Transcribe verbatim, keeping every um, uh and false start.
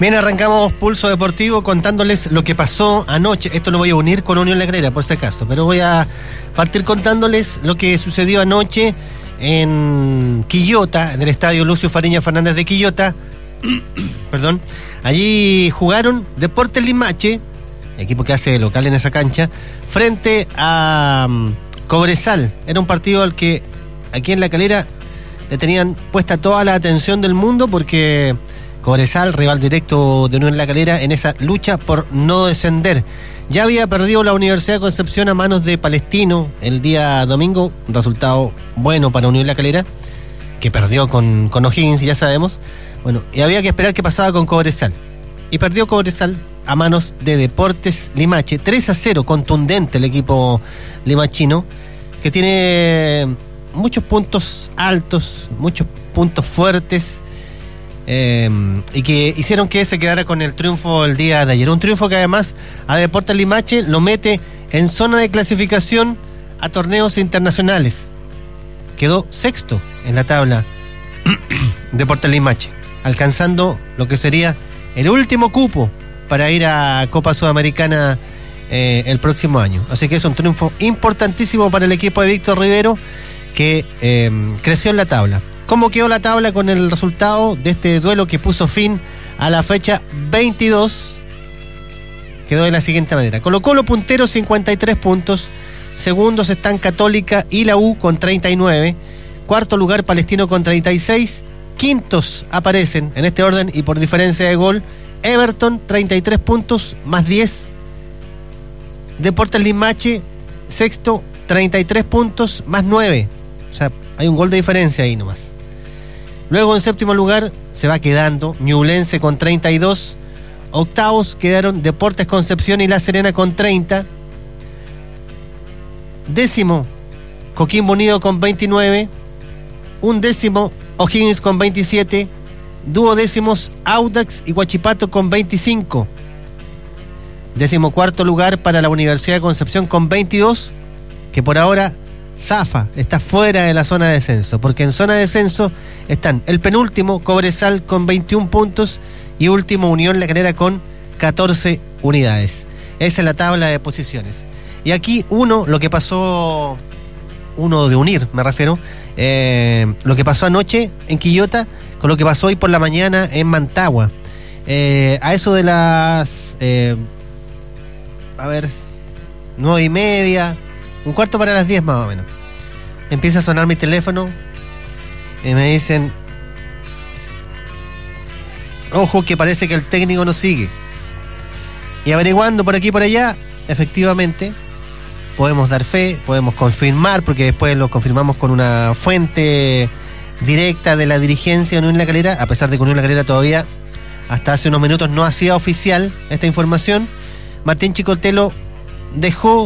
Bien, arrancamos Pulso Deportivo contándoles lo que pasó anoche. Esto lo voy a unir con Unión La Calera, por si acaso, pero voy a partir contándoles lo que sucedió anoche en Quillota, en el estadio Lucio Fariña Fernández de Quillota. Perdón. Allí jugaron Deportes Limache, equipo que hace local en esa cancha, frente a um, Cobresal. Era un partido al que aquí en La Calera le tenían puesta toda la atención del mundo porque Cobresal, rival directo de Unión La Calera en esa lucha por no descender. Ya había perdido la Universidad de Concepción a manos de Palestino el día domingo, un resultado bueno para Unión La Calera, que perdió con, con O'Higgins, ya sabemos. Bueno, y había que esperar qué pasaba con Cobresal. Y perdió Cobresal a manos de Deportes Limache. tres a cero, contundente el equipo limachino, que tiene muchos puntos altos, muchos puntos fuertes, eh, y que hicieron que se quedara con el triunfo el día de ayer. Un triunfo que además a Deportes Limache lo mete en zona de clasificación a torneos internacionales. Quedó sexto en la tabla Deportes Limache, alcanzando lo que sería el último cupo para ir a Copa Sudamericana eh, el próximo año. Así que es un triunfo importantísimo para el equipo de Víctor Rivero, que eh, creció en la tabla. ¿Cómo quedó la tabla con el resultado de este duelo que puso fin a la fecha veintidós? Quedó de la siguiente manera: Colo-Colo puntero, cincuenta y tres puntos. Segundos están Católica y la U con treinta y nueve. Cuarto lugar Palestino con treinta y seis. Quintos aparecen en este orden y por diferencia de gol Everton, treinta y tres puntos más diez. Deportes Limache, sexto, treinta y tres puntos más nueve. O sea, hay un gol de diferencia ahí nomás. Luego en séptimo lugar se va quedando Ñublense con treinta y dos. Octavos quedaron Deportes Concepción y La Serena con treinta. Décimo Coquimbo Unido con veintinueve. Un décimo O'Higgins con veintisiete. Duodécimos Audax y Huachipato con veinticinco. Décimo cuarto lugar para la Universidad de Concepción con veintidós, que por ahora zafa, está fuera de la zona de descenso, porque en zona de descenso están el penúltimo Cobresal con veintiún puntos y último Unión La Calera con catorce unidades. Esa es la tabla de posiciones. Y aquí uno, lo que pasó, uno de unir, me refiero, eh, lo que pasó anoche en Quillota con lo que pasó hoy por la mañana en Mantagua. Eh, a eso de las, eh, a ver, nueve y media, un cuarto para las diez más o menos, empieza a sonar mi teléfono y me dicen: ojo que parece que el técnico no sigue. Y averiguando por aquí y por allá, efectivamente podemos dar fe, podemos confirmar, porque después lo confirmamos con una fuente directa de la dirigencia de Unión La Calera, a pesar de que Unión La Calera todavía hasta hace unos minutos no hacía oficial esta información. Martín Chicotelo dejó